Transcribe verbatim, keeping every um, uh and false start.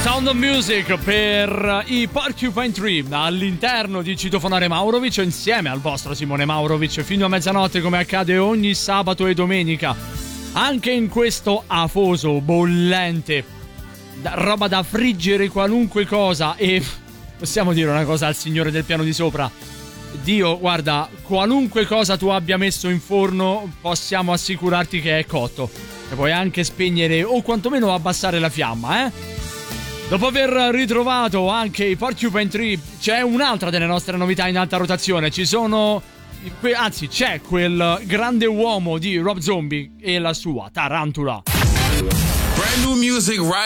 Sound of Music per i Porcupine Tree all'interno di Citofonare Maurovic, insieme al vostro Simone Maurovic fino a mezzanotte, come accade ogni sabato e domenica. Anche in questo afoso, bollente, da, roba da friggere qualunque cosa. E possiamo dire una cosa al signore del piano di sopra: Dio, guarda, qualunque cosa tu abbia messo in forno possiamo assicurarti che è cotto, e puoi anche spegnere o quantomeno abbassare la fiamma, eh? Dopo aver ritrovato anche i Porcupine Tree, c'è un'altra delle nostre novità in alta rotazione. Ci sono, anzi c'è quel grande uomo di Rob Zombie e la sua Tarantula. Brand new music right